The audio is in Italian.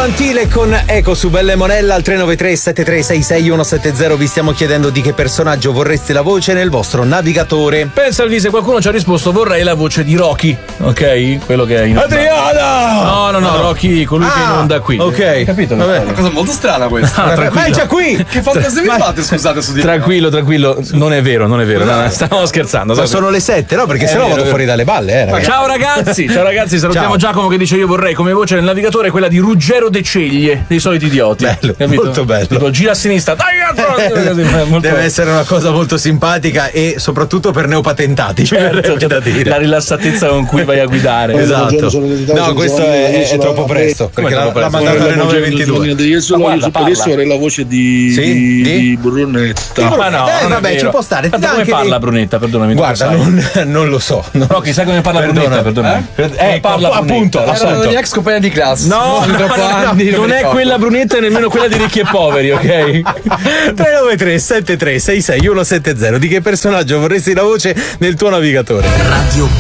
Antile con Eco su Belle Monella al 393 7366 170. Vi stiamo chiedendo di che personaggio vorreste la voce nel vostro navigatore. Pensa al viso, qualcuno ci ha risposto: vorrei la voce di Rocky, ok? Quello che è in onda. Adriana! No, Rocky, colui che è in onda qui. Ok, capito? Vabbè. Una cosa molto strana questa. Ma è già qui! Che fantasia mi fate, scusate, su di me? Tranquillo, non è vero. No, stavamo scherzando. Ma sono le 7, no? Perché sennò vado fuori dalle balle, ragazzi. Ciao ragazzi, salutiamo Ciao. Giacomo che dice: io vorrei come voce nel navigatore quella di Ruggero De Ceglie, dei soliti idioti. Bello, capito? molto bello. Tipo, gira a sinistra, Deve essere una cosa molto simpatica e soprattutto per neopatentati, verrebbe da dire. La rilassatezza con cui vai a guidare. Esatto. No, questo è troppo presto, perché l'ha mandato alle 9:22. Adesso avrei la voce di Brunetta. Ma no, vabbè, ci può stare. Ma come parla Brunetta? Perdonami. Guarda, non lo so. No, chissà come parla Brunetta, perdonami. Parla appunto. Sono gli ex compagni di classe. No, non è quella Brunetta e nemmeno quella di Ricchi e Poveri, ok? 393 7366 170. Di che personaggio vorresti la voce nel tuo navigatore? Radio